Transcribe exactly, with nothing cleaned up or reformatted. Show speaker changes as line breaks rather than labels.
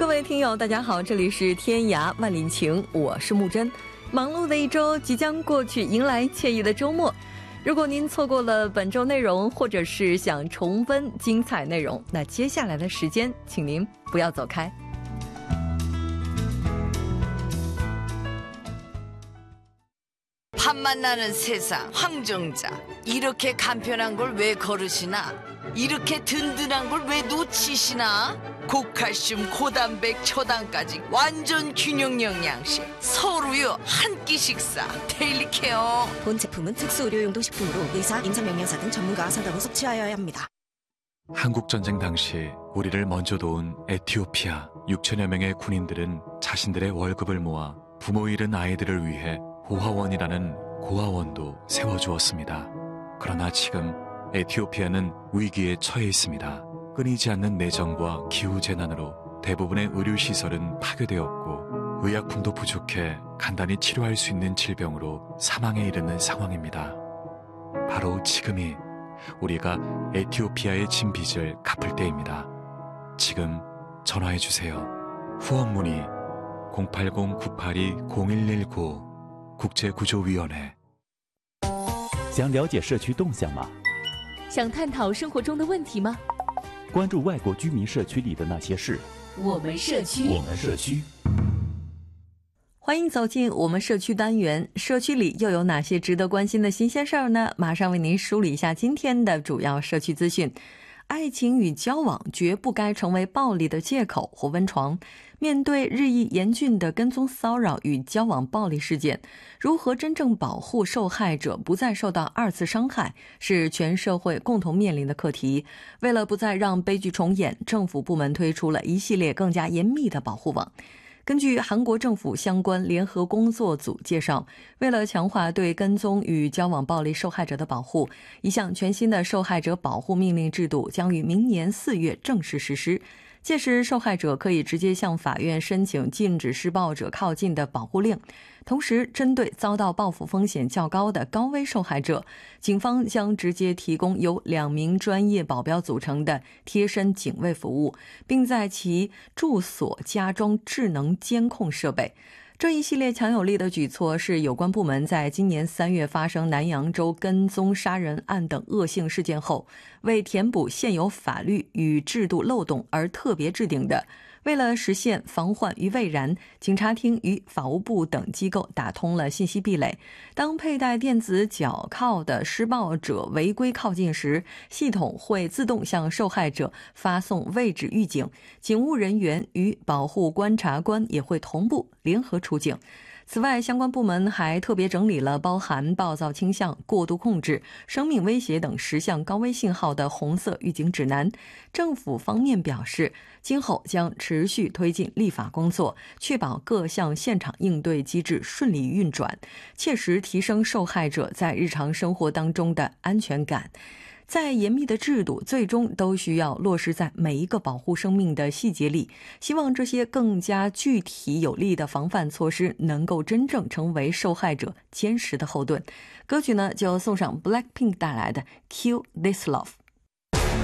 位听友大家好，这里是天涯万里情，我是木真。忙碌的一周即将过去，迎来惬意的周末。如果您错过了本周内容，或者是想重温精彩内容，那接下来的时间请您不要走开。
한국전쟁 당시 우리를 먼저 도운 에티오피아 육천여 명의 군인들은 자신들의 월급을 모아 부모 잃은 아이들을 위해 고아원이라는 고아원도 세워주었습니다. 그러나 지금 에티오피아는 위기에 처해 있습니다. 끊이지 않는 내전과 기후재난으로 대부분의 의료시설은 파괴되었고 의약품도 부족해 간단히 치료할 수 있는 질병으로 사망에 이르는 상황입니다. 바로 지금이 우리가 에티오피아의 진 빚을 갚을 때입니다. 지금 전화해주세요. 후원 문의 공팔공 구팔이 공일일구 국제구조위원회。
想了解社区动向吗？
想探讨生活中的问题吗？
关注外国居民社区里的那些事。
我们社区，
我们社区。
欢迎走进我们社区单元，社区里又有哪些值得关心的新鲜事儿呢？马上为您梳理一下今天的主要社区资讯。爱情与交往绝不该成为暴力的借口或温床。面对日益严峻的跟踪骚扰与交往暴力事件，如何真正保护受害者不再受到二次伤害，是全社会共同面临的课题。为了不再让悲剧重演，政府部门推出了一系列更加严密的保护网。根据韩国政府相关联合工作组介绍，为了强化对跟踪与交往暴力受害者的保护，一项全新的受害者保护命令制度将于明年四月正式实施。届时，受害者可以直接向法院申请禁止施暴者靠近的保护令。同时，针对遭到报复风险较高的高危受害者，警方将直接提供由两名专业保镖组成的贴身警卫服务，并在其住所加装智能监控设备。这一系列强有力的举措是有关部门在今年三月发生南扬州跟踪杀人案等恶性事件后，为填补现有法律与制度漏洞而特别制定的。为了实现防患于未然，警察厅与法务部等机构打通了信息壁垒。当佩戴电子脚铐的施暴者违规靠近时，系统会自动向受害者发送位置预警，警务人员与保护观察官也会同步联合出警。此外，相关部门还特别整理了包含暴躁倾向、过度控制、生命威胁等十项高危信号的红色预警指南。政府方面表示，今后将持续推进立法工作，确保各项现场应对机制顺利运转，切实提升受害者在日常生活当中的安全感。再严密的制度最终都需要落实在每一个保护生命的细节里，希望这些更加具体有力的防范措施能够真正成为受害者坚实的后盾。歌曲呢就送上 Blackpink 带来的 Kill This Love。